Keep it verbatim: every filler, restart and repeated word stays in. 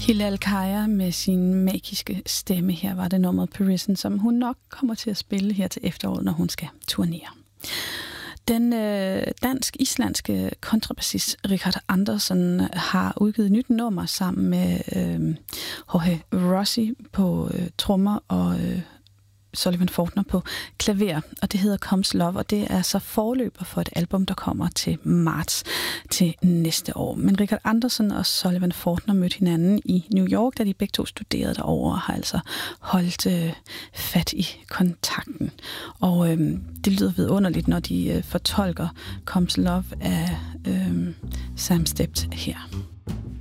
Hilal Kaya med sin magiske stemme. Her var det nummeret Parisen, som hun nok kommer til at spille her til efteråret, når hun skal turnere. Den øh, dansk-islandske kontrabassist Richard Andersson har udgivet et nyt nummer sammen med øh, Jorge Rossi på øh, trommer og øh, Sullivan Fortner på klaver, og det hedder Comes Love, og det er så forløber for et album, der kommer til marts til næste år. Men Richard Andersson og Sullivan Fortner mødte hinanden i New York, da de begge to studerede derovre og har altså holdt øh, fat i kontakten. Og øh, det lyder vidunderligt, når de øh, fortolker Comes Love af øh, Sam Stept her.